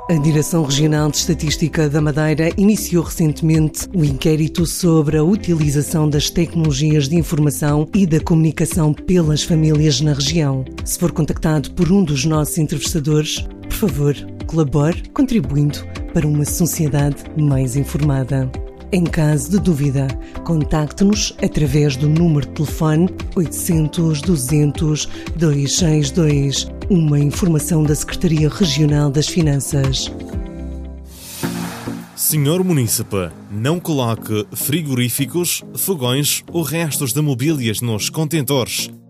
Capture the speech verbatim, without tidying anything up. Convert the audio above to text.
A Direção Regional de Estatística da Madeira iniciou recentemente o inquérito sobre a utilização das tecnologias de informação e da comunicação pelas famílias na região. Se for contactado por um dos nossos entrevistadores, por favor, colabore contribuindo para uma sociedade mais informada. Em caso de dúvida, contacte-nos através do número de telefone oitocentos, duzentos, duzentos e sessenta e dois, uma informação da Secretaria Regional das Finanças. senhor Munícipe, não coloque frigoríficos, fogões ou restos de mobílias nos contentores.